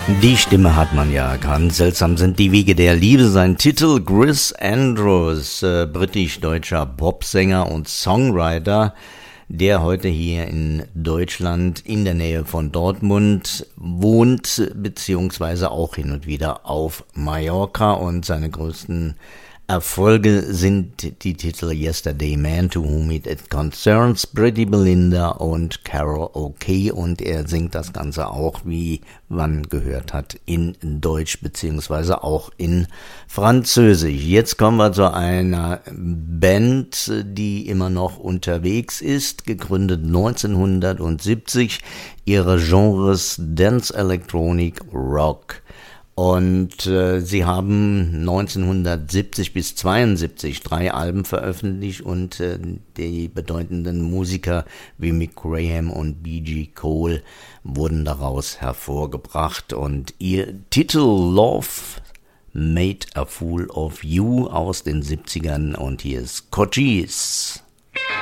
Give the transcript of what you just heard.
Die Stimme hat man ja erkannt. Seltsam sind die Wege der Liebe. Sein Titel Chris Andrews, britisch-deutscher Popsänger und Songwriter, der heute hier in Deutschland in der Nähe von Dortmund wohnt, beziehungsweise auch hin und wieder auf Mallorca, und seine größten Erfolge sind die Titel Yesterday Man, To Whom It Concerns, Pretty Belinda und Carol OK, und er singt das Ganze auch, wie man gehört hat, in Deutsch beziehungsweise auch in Französisch. Jetzt kommen wir zu einer Band, die immer noch unterwegs ist, gegründet 1970, ihre Genres Dance, Electronic, Rock. Und sie haben 1970 bis 72 3 Alben veröffentlicht, und die bedeutenden Musiker wie Mick Graham und B.G. Cole wurden daraus hervorgebracht. Und ihr Titel Love Made a Fool of You aus den 70ern, und hier ist Cochise.